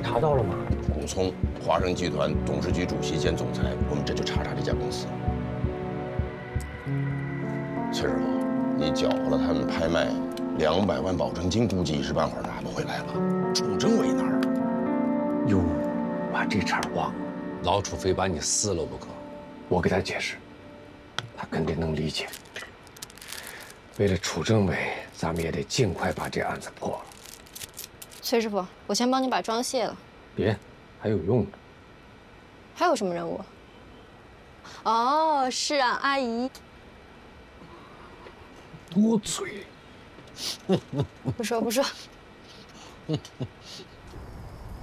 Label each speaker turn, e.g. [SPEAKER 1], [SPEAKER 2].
[SPEAKER 1] 查到了吗？
[SPEAKER 2] 古聪，华盛集团董事局主席兼总裁，我们这就查这家公司。崔师傅，你搅和了他们拍卖200万保证金，估计一时半会儿拿不回来了。楚政委那儿，
[SPEAKER 1] 哟，把这茬忘了。
[SPEAKER 3] 老楚非把你撕了不可。
[SPEAKER 1] 我给他解释，他肯定能理解。为了楚政委，咱们也得尽快把这案子破了。
[SPEAKER 4] 崔师傅，我先帮你把妆卸了。
[SPEAKER 1] 别，还有用呢。
[SPEAKER 4] 还有什么任务？哦，是啊，阿姨。
[SPEAKER 1] 多嘴。
[SPEAKER 4] 不说不说。